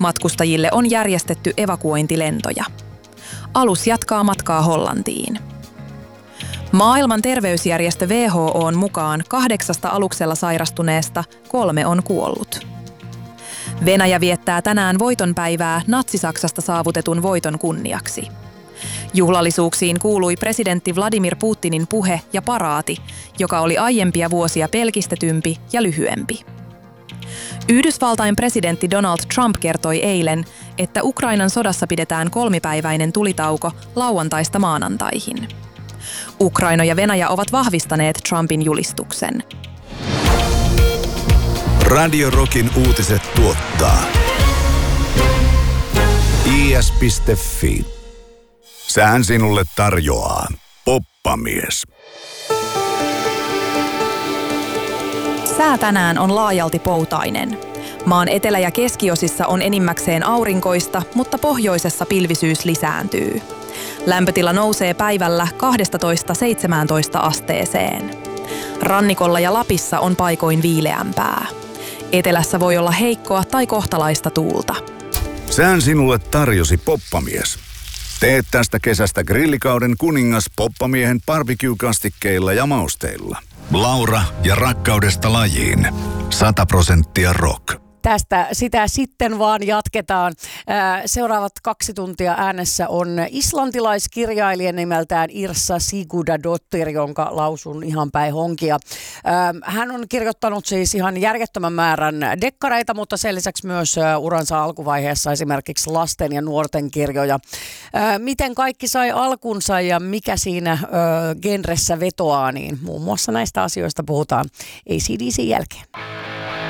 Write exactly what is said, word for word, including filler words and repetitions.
Matkustajille on järjestetty evakuointilentoja. Alus jatkaa matkaa Hollantiin. Maailman terveysjärjestö W H O:n mukaan kahdeksasta aluksella sairastuneesta kolme on kuollut. Venäjä viettää tänään voitonpäivää Natsi-Saksasta saavutetun voiton kunniaksi. Juhlallisuuksiin kuului presidentti Vladimir Putinin puhe ja paraati, joka oli aiempia vuosia pelkistetympi ja lyhyempi. Yhdysvaltain presidentti Donald Trump kertoi eilen, että Ukrainan sodassa pidetään kolmipäiväinen tulitauko lauantaista maanantaihin. Ukraina ja Venäjä ovat vahvistaneet Trumpin julistuksen. Radio Rockin uutiset tuottaa i s piste f i. Sään sinulle tarjoaa Poppamies. Sää tänään on laajalti poutainen. Maan etelä- ja keskiosissa on enimmäkseen aurinkoista, mutta pohjoisessa pilvisyys lisääntyy. Lämpötila nousee päivällä kaksitoista seitsemäntoista asteeseen. Rannikolla ja Lapissa on paikoin viileämpää. Etelässä voi olla heikkoa tai kohtalaista tuulta. Sään sinulle tarjosi Poppamies. Teet tästä kesästä grillikauden kuningas Poppamiehen barbecue-kastikkeilla ja mausteilla. Laura ja rakkaudesta lajiin. sata prosenttia rock. Tästä sitä sitten vaan jatketaan. Seuraavat kaksi tuntia äänessä on islantilaiskirjailija nimeltään Yrsa Sigurdardóttir, jonka lausun ihan päin honkia. Hän on kirjoittanut siis ihan järjettömän määrän dekkareita, mutta sen lisäksi myös uransa alkuvaiheessa esimerkiksi lasten ja nuorten kirjoja. Miten kaikki sai alkunsa ja mikä siinä genressä vetoaa, niin muun muassa näistä asioista puhutaan A C D C:n jälkeen.